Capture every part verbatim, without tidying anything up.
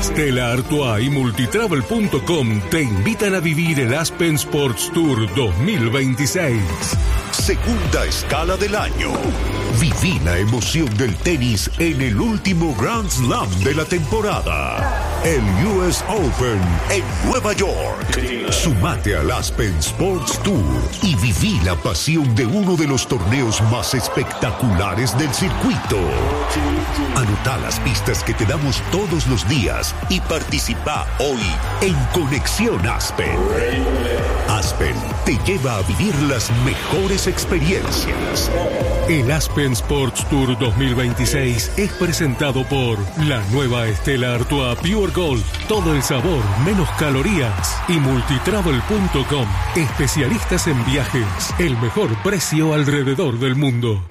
Stella Artois y Multitravel punto com te invitan a vivir el Aspen Sports Tour dos mil veintiséis. Segunda escala del año. Viví la emoción del tenis en el último Grand Slam de la temporada. El U S Open en Nueva York. Sumate al Aspen Sports Tour y viví la pasión de uno de los torneos más espectaculares del circuito. Anotá las pistas que te damos todos los días y participa hoy en Conexión Aspen. Aspen te lleva a vivir las mejores experiencias. El Aspen Sports Tour dos mil veintiséis es presentado por la nueva Stella Artois Pure Gold. Todo el sabor, menos calorías. Y Multitravel punto com. Especialistas en viajes. El mejor precio alrededor del mundo.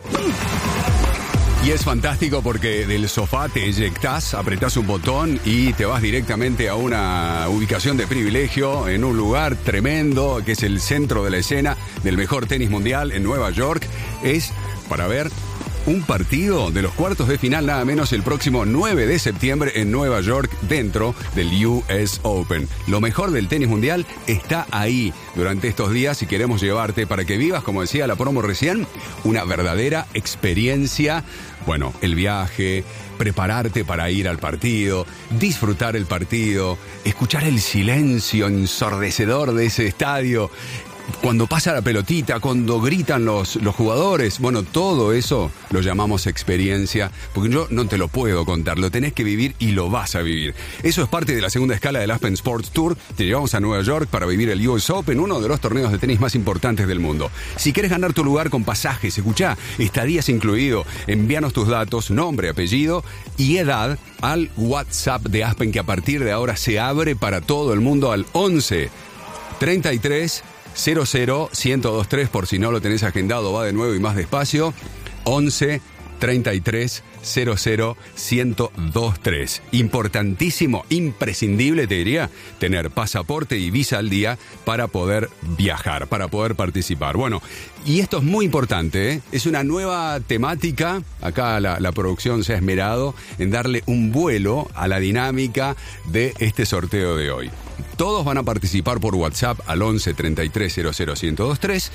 Y es fantástico porque del sofá te eyectás, apretás un botón y te vas directamente a una ubicación de privilegio en un lugar tremendo que es el centro de la escena del mejor tenis mundial en Nueva York. Es para ver un partido de los cuartos de final nada menos el próximo nueve de septiembre en Nueva York dentro del U S Open. Lo mejor del tenis mundial está ahí durante estos días y queremos llevarte para que vivas, como decía la promo recién, una verdadera experiencia. Bueno, el viaje, prepararte para ir al partido, disfrutar el partido, escuchar el silencio ensordecedor de ese estadio. Cuando pasa la pelotita, cuando gritan los, los jugadores, bueno, todo eso lo llamamos experiencia, porque yo no te lo puedo contar, lo tenés que vivir y lo vas a vivir. Eso es parte de la segunda escala del Aspen Sports Tour. Te llevamos a Nueva York para vivir el U S Open, uno de los torneos de tenis más importantes del mundo. Si querés ganar tu lugar con pasajes, escuchá, estadías incluido, envíanos tus datos, nombre, apellido y edad al WhatsApp de Aspen, que a partir de ahora se abre para todo el mundo al once treinta y tres cero cero ciento veintitrés, por si no lo tenés agendado, va de nuevo y más despacio. once treinta y tres cero cero ciento veintitrés. Importantísimo, imprescindible, te diría, tener pasaporte y visa al día para poder viajar, para poder participar. Bueno, y esto es muy importante, ¿eh? Es una nueva temática. Acá la, la producción se ha esmerado en darle un vuelo a la dinámica de este sorteo de hoy. Todos van a participar por WhatsApp al once treinta y tres cero cero ciento veintitrés.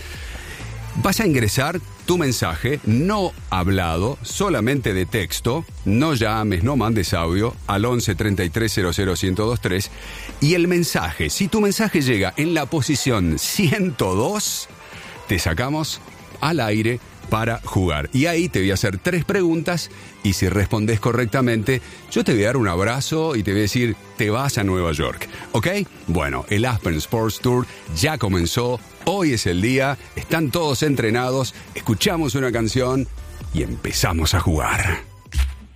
Vas a ingresar tu mensaje no hablado, solamente de texto. No llames, no mandes audio al once treinta y tres cero cero ciento veintitrés. Y el mensaje, si tu mensaje llega en la posición ciento dos, te sacamos al aire para jugar. Y ahí te voy a hacer tres preguntas y si respondes correctamente, yo te voy a dar un abrazo y te voy a decir, te vas a Nueva York. ¿Ok? Bueno, el Aspen Sports Tour ya comenzó. Hoy es el día. Están todos entrenados. Escuchamos una canción y empezamos a jugar.